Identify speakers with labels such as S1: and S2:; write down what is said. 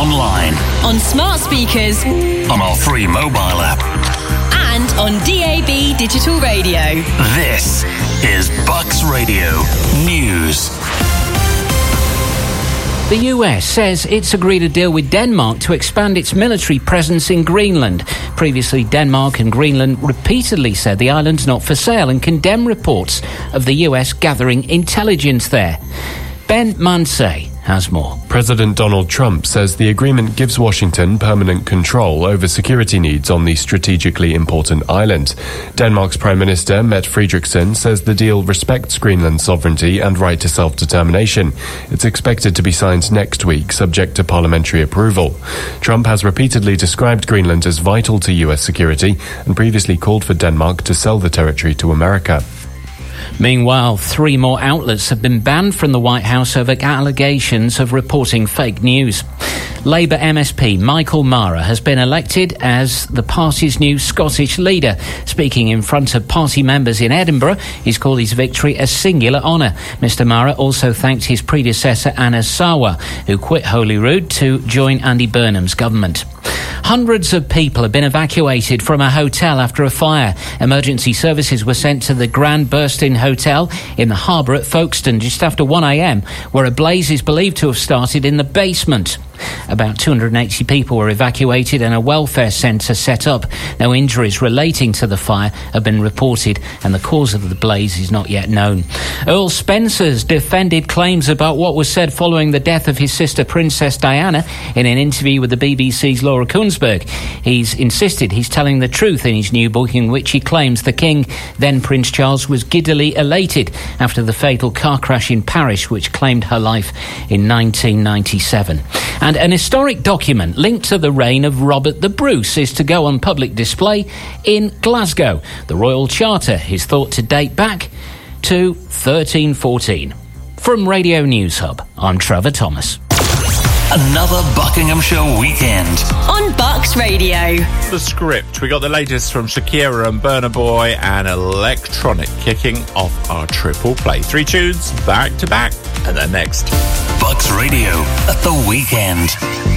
S1: online,
S2: on smart speakers,
S1: on our free mobile app,
S2: and on DAB digital radio.
S1: This is Bucks Radio News.
S3: The US says it's agreed a deal with Denmark to expand its military presence in Greenland. Previously, Denmark and Greenland repeatedly said the island's not for sale and condemned reports of the US gathering intelligence there. Ben Mansey has more.
S4: President Donald Trump says the agreement gives Washington permanent control over security needs on the strategically important island. Denmark's Prime Minister, Mette Frederiksen, says the deal respects Greenland's sovereignty and right to self-determination. It's expected to be signed next week, subject to parliamentary approval. Trump has repeatedly described Greenland as vital to US security and previously called for Denmark to sell the territory to America.
S3: Meanwhile, 3 more outlets have been banned from the White House over allegations of reporting fake news. Labour MSP Michael Mara has been elected as the party's new Scottish leader. Speaking in front of party members in Edinburgh, he's called his victory a singular honour. Mr Mara also thanked his predecessor Anna Sarwar, who quit Holyrood to join Andy Burnham's government. Hundreds of people have been evacuated from a hotel after a fire. Emergency services were sent to the Grand Burstin Hotel in the harbour at Folkestone just after 1 a.m, where a blaze is believed to have started in the basement. About 280 people were evacuated and a welfare centre set up. No injuries relating to the fire have been reported and the cause of the blaze is not yet known. Earl Spencer's defended claims about what was said following the death of his sister Princess Diana in an interview with the BBC's Laura Kuenssberg. He's insisted he's telling the truth in his new book, in which he claims the King, then Prince Charles, was giddily elated after the fatal car crash in Paris which claimed her life in 1997. And an historic document linked to the reign of Robert the Bruce is to go on public display in Glasgow. The Royal Charter is thought to date back to 1314. From Radio News Hub, I'm Trevor Thomas.
S1: Another Buckinghamshire weekend
S2: on Bucks Radio.
S5: The script. We got the latest from Shakira and Burna Boy and Electronic kicking off our triple play. 3 tunes back to back, and then next.
S1: Bucks Radio at the weekend.